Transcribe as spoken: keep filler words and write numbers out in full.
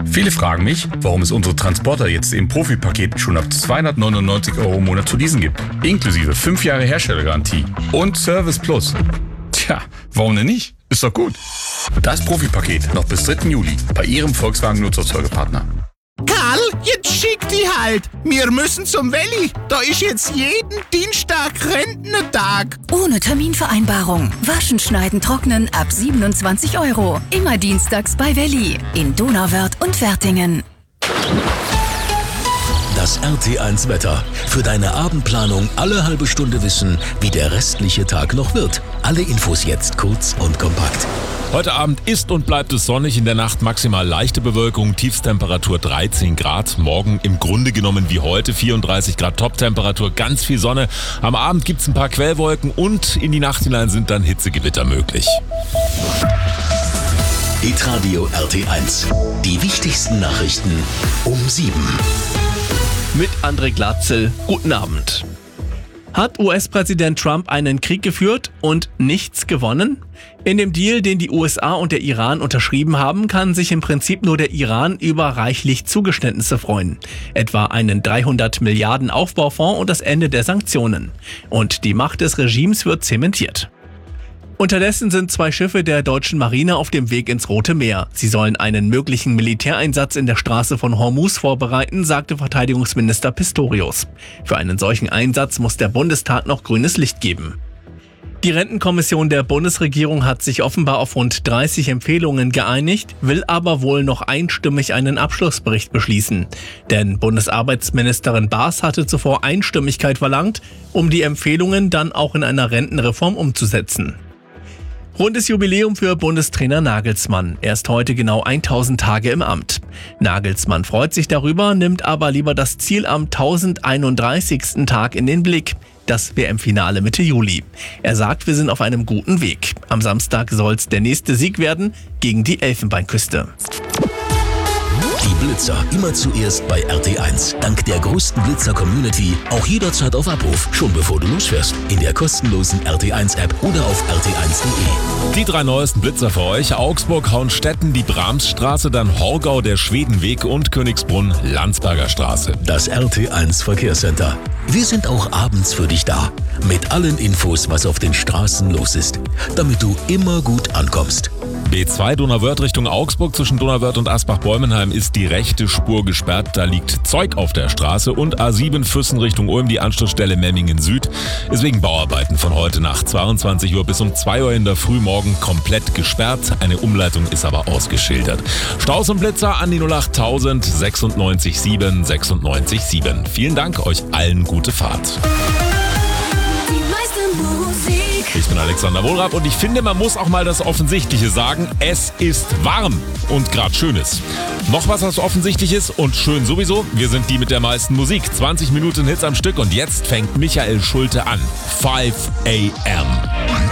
Viele fragen mich, warum es unsere Transporter jetzt im Profi-Paket schon ab zweihundertneunundneunzig Euro im Monat zu leasen gibt. Inklusive fünf Jahre Herstellergarantie und Service Plus. Tja, warum denn nicht? Ist doch gut. Das Profi-Paket noch bis dritten Juli bei Ihrem Volkswagen-Nutzfahrzeugepartner. Karl, jetzt schick die halt. Wir müssen zum Welli. Da ist jetzt jeden Dienstag Rentnertag. Ohne Terminvereinbarung. Waschen, schneiden, trocknen ab siebenundzwanzig Euro. Immer dienstags bei Welli. In Donauwörth und Wertingen. Das R T eins Wetter. Für deine Abendplanung alle halbe Stunde wissen, wie der restliche Tag noch wird. Alle Infos jetzt kurz und kompakt. Heute Abend ist und bleibt es sonnig, in der Nacht maximal leichte Bewölkung, Tiefstemperatur dreizehn Grad. Morgen im Grunde genommen wie heute, vierunddreißig Grad Toptemperatur, ganz viel Sonne. Am Abend gibt es ein paar Quellwolken und in die Nacht hinein sind dann Hitzegewitter möglich. Hitradio R T eins. Die wichtigsten Nachrichten um sieben. Mit André Glatzel. Guten Abend. Hat U S-Präsident Trump einen Krieg geführt und nichts gewonnen? In dem Deal, den die U S A und der Iran unterschrieben haben, kann sich im Prinzip nur der Iran über reichlich Zugeständnisse freuen. Etwa einen dreihundert Milliarden Aufbaufonds und das Ende der Sanktionen. Und die Macht des Regimes wird zementiert. Unterdessen sind zwei Schiffe der deutschen Marine auf dem Weg ins Rote Meer. Sie sollen einen möglichen Militäreinsatz in der Straße von Hormuz vorbereiten, sagte Verteidigungsminister Pistorius. Für einen solchen Einsatz muss der Bundestag noch grünes Licht geben. Die Rentenkommission der Bundesregierung hat sich offenbar auf rund dreißig Empfehlungen geeinigt, will aber wohl noch einstimmig einen Abschlussbericht beschließen. Denn Bundesarbeitsministerin Baas hatte zuvor Einstimmigkeit verlangt, um die Empfehlungen dann auch in einer Rentenreform umzusetzen. Rundes Jubiläum für Bundestrainer Nagelsmann. Er ist heute genau tausend Tage im Amt. Nagelsmann freut sich darüber, nimmt aber lieber das Ziel am tausendeinunddreißigsten Tag in den Blick. Das W M-Finale Mitte Juli. Er sagt, wir sind auf einem guten Weg. Am Samstag soll's der nächste Sieg werden gegen die Elfenbeinküste. Die Blitzer immer zuerst bei R T eins. Dank der größten Blitzer-Community auch jederzeit auf Abruf, schon bevor du losfährst. In der kostenlosen R T eins App oder auf r t eins punkt de. Die drei neuesten Blitzer für euch: Augsburg, Hauenstetten, die Bramsstraße, dann Horgau, der Schwedenweg und Königsbrunn, Landsberger Straße. Das R T eins Verkehrscenter. Wir sind auch abends für dich da. Mit allen Infos, was auf den Straßen los ist. Damit du immer gut ankommst. B zwei Donauwörth Richtung Augsburg zwischen Donauwörth und Asbach-Bäumenheim ist die rechte Spur gesperrt. Da liegt Zeug auf der Straße. Und A sieben Füssen Richtung Ulm, die Anschlussstelle Memmingen Süd, ist wegen Bauarbeiten von heute Nacht zweiundzwanzig Uhr bis um zwei Uhr in der Frühmorgen komplett gesperrt. Eine Umleitung ist aber ausgeschildert. Staus und Blitzer an die null acht tausend sechsundneunzig sieben sechsundneunzig sieben. Vielen Dank, euch allen gute Fahrt. Ich bin Alexander Wohlrab und ich finde, man muss auch mal das Offensichtliche sagen. Es ist warm und gerade schön ist. Noch was, was offensichtlich ist und schön sowieso. Wir sind die mit der meisten Musik. zwanzig Minuten Hits am Stück und jetzt fängt Michael Schulte an. five a m